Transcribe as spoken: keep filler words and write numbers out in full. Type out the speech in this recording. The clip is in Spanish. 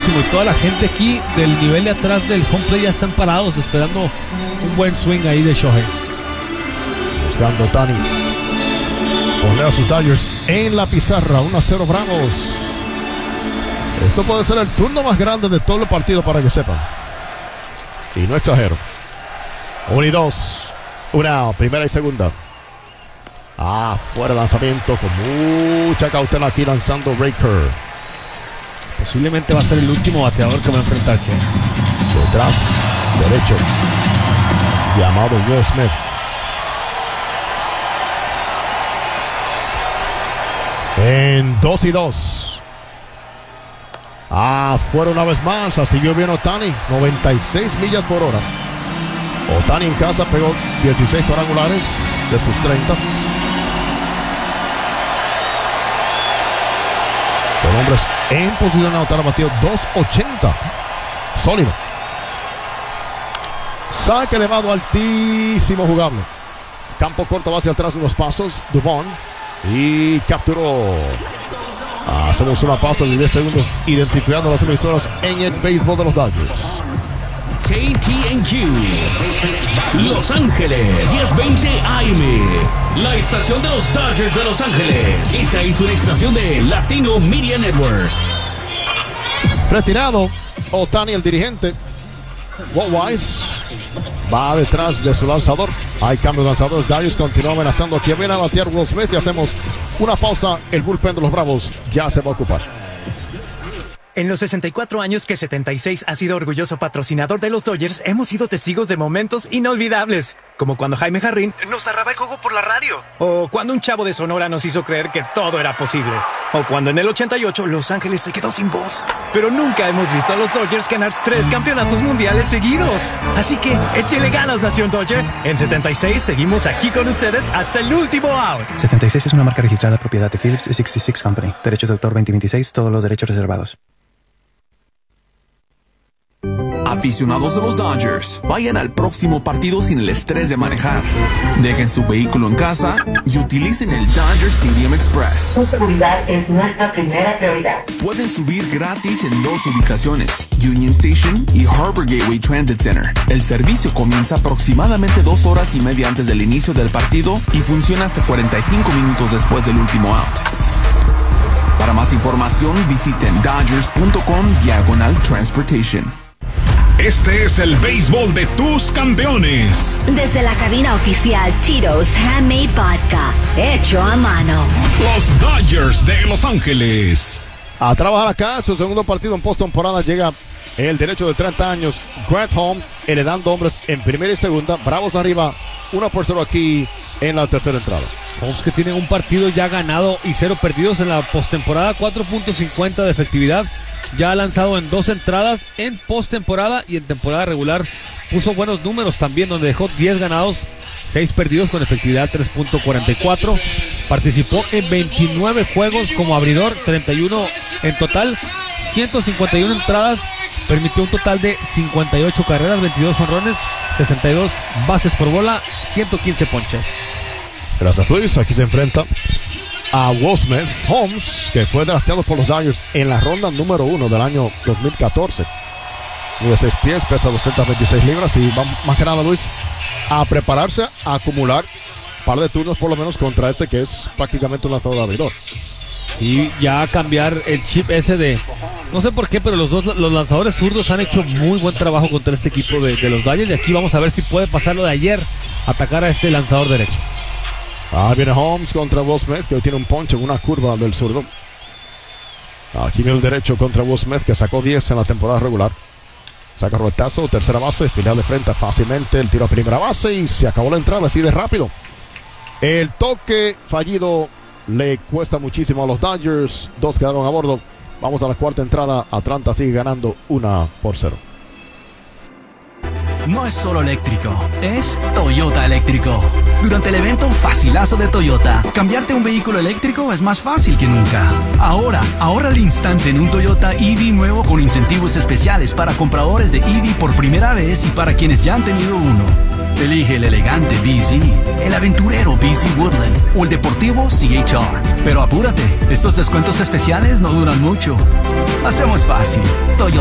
muchísimo y toda la gente aquí del nivel de atrás del home plate ya están parados esperando un buen swing ahí de Shohei. Buscando Ohtani poner a sus Dodgers en la pizarra. uno a cero Bravos. Esto puede ser el turno más grande de todo el partido, para que sepan, y no exagero. uno y dos, una, primera y segunda. Ah, fuera de lanzamiento con mucha cautela aquí lanzando Raker. Posiblemente va a ser el último bateador que va a enfrentar Chen. Detrás, derecho, llamado Will Smith. En dos y dos. Ah, fuera una vez más. Así yo bien Ohtani. noventa y seis millas por hora. Ohtani en casa pegó dieciséis cuadrangulares de sus treinta. Con hombres en posición de anotar, ha batido dos ochenta. Sólido. Saque elevado altísimo, jugable. Campo corto, va hacia atrás unos pasos. Dubon. Y capturó. Hacemos una pausa de diez segundos identificando las emisoras en el béisbol de los Dodgers. K T N Q Los Ángeles diez veinte A M, la estación de los Dodgers de Los Ángeles. Esta es una estación de Latino Media Network. Retirado Ohtani, el dirigente. Walt Weiss va detrás de su lanzador. Hay cambio de lanzadores. Darius continúa amenazando. Aquí viene a batear Will Smith y hacemos una pausa. El bullpen de los Bravos ya se va a ocupar. En los sesenta y cuatro años que setenta y seis ha sido orgulloso patrocinador de los Dodgers, hemos sido testigos de momentos inolvidables. Como cuando Jaime Jarrín nos narraba el juego por la radio. O cuando un chavo de Sonora nos hizo creer que todo era posible. O cuando en el ochenta y ocho Los Ángeles se quedó sin voz. Pero nunca hemos visto a los Dodgers ganar tres campeonatos mundiales seguidos. Así que échele ganas, Nación Dodger. En setenta y seis seguimos aquí con ustedes hasta el último out. setenta y seis es una marca registrada propiedad de Phillips sesenta y seis Company. Derechos de autor veinte veintiséis, todos los derechos reservados. Aficionados de los Dodgers, vayan al próximo partido sin el estrés de manejar. Dejen su vehículo en casa y utilicen el Dodger Stadium Express. Su seguridad es nuestra primera prioridad. Pueden subir gratis en dos ubicaciones, Union Station y Harbor Gateway Transit Center. El servicio comienza aproximadamente dos horas y media antes del inicio del partido y funciona hasta cuarenta y cinco minutos después del último out. Para más información, visiten dodgers punto com diagonal transportation. Este es el béisbol de tus campeones. Desde la cabina oficial Tito's Handmade Vodka, hecho a mano. Los Dodgers de Los Ángeles. A trabajar acá, su segundo partido en postemporada llega el derecho de treinta años, Grant Holmes, heredando hombres en primera y segunda. Bravos arriba, uno por cero aquí en la tercera entrada. Holmes, que tiene un partido ya ganado y cero perdidos en la postemporada, cuatro punto cincuenta de efectividad. Ya ha lanzado en dos entradas en postemporada y en temporada regular puso buenos números también, donde dejó diez ganados, seis perdidos con efectividad tres punto cuarenta y cuatro. Participó en veintinueve juegos como abridor, treinta y uno en total, ciento cincuenta y una entradas, permitió un total de cincuenta y ocho carreras, veintidós jonrones, sesenta y dos bases por bola, ciento quince ponches. Gracias, Luis. Aquí se enfrenta a Will Smith. Holmes, que fue drafteado por los Dodgers en la ronda número uno del año dos mil catorce. Mide seis pies, pesa doscientas veintiséis libras y va más que nada, Luis, a prepararse a acumular un par de turnos por lo menos contra ese que es prácticamente un lanzador de abridor. Sí, ya cambiar el chip ese de... No sé por qué, pero los dos los lanzadores zurdos han hecho muy buen trabajo contra este equipo de, de los Dodgers. Y aquí vamos a ver si puede pasar lo de ayer, atacar a este lanzador derecho. Ah, viene Holmes contra Will Smith, que hoy tiene un ponche en una curva del zurdo. Aquí viene el derecho contra Will Smith, que sacó diez en la temporada regular. Saca roletazo, tercera base, final de frente fácilmente, el tiro a primera base y se acabó la entrada así de rápido. El toque fallido le cuesta muchísimo a los Dodgers. Dos quedaron a bordo. Vamos a la cuarta entrada. Atlanta sigue ganando una por cero. No es solo eléctrico, es Toyota eléctrico. Durante el evento Facilazo de Toyota, cambiarte a un vehículo eléctrico es más fácil que nunca. Ahora, ahorra al instante en un Toyota E V nuevo con incentivos especiales para compradores de E V por primera vez y para quienes ya han tenido uno. Elige el elegante B Z, el aventurero B Z Woodland o el deportivo C H R. Pero apúrate, estos descuentos especiales no duran mucho. Hacemos fácil. Toyota.